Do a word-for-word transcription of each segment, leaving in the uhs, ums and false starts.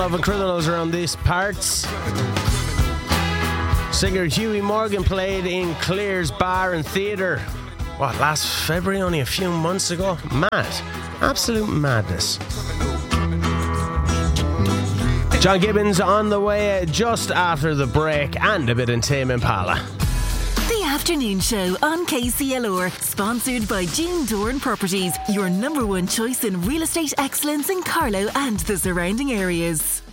Of criminals around these parts. Singer Huey Morgan played in Claire's Bar and Theatre. What, last February, only a few months ago? Mad. Absolute madness. John Gibbons on the way just after the break, and a bit in Tame Impala. The Afternoon Show on K C L R, sponsored by June Dorn Properties, your number one choice in real estate excellence in Carlow and the surrounding areas.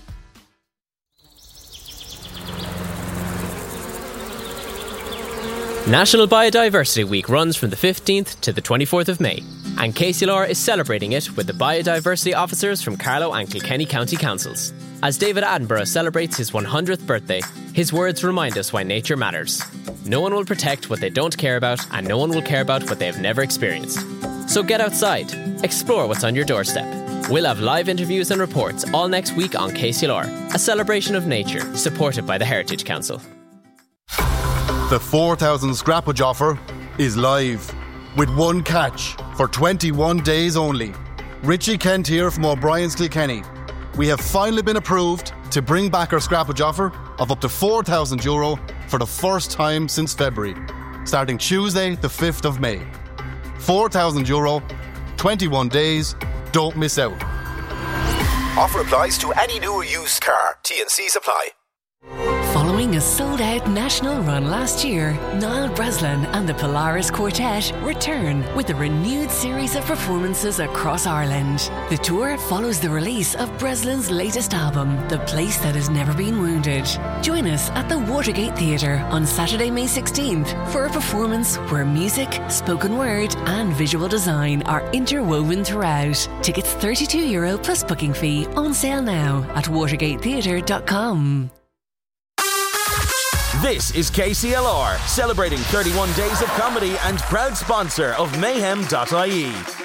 National Biodiversity Week runs from the fifteenth to the twenty-fourth of May, and K C L R is celebrating it with the biodiversity officers from Carlow and Kilkenny County Councils. As David Attenborough celebrates his one hundredth birthday, his words remind us why nature matters. No one will protect what they don't care about, and no one will care about what they have never experienced. So get outside, explore what's on your doorstep. We'll have live interviews and reports all next week on K C L R, a celebration of nature supported by the Heritage Council. The four thousand scrappage offer is live, with one catch for twenty-one days only. Richie Kent here from O'Brien's Kilkenny. We have finally been approved to bring back our scrappage offer of up to four thousand euro for the first time since February, starting Tuesday the fifth of May. four thousand euro, twenty-one days, don't miss out. Offer applies to any new or used car. T and C's apply. Following a sold-out national run last year, Niall Breslin and the Polaris Quartet return with a renewed series of performances across Ireland. The tour follows the release of Breslin's latest album, The Place That Has Never Been Wounded. Join us at the Watergate Theatre on Saturday, May sixteenth for a performance where music, spoken word and visual design are interwoven throughout. Tickets thirty-two euro plus booking fee, on sale now at watergate theatre dot com. This is K C L R, celebrating thirty-one days of comedy and proud sponsor of mayhem dot I E.